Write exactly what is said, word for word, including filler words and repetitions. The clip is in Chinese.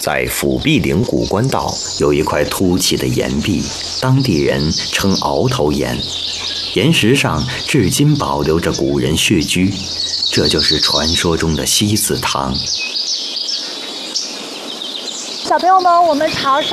在辅弼陵古关道有一块凸起的岩壁，当地人称鳌头岩，岩石上至今保留着古人穴居，这就是传说中的西子塘。 小朋友们，我们朝上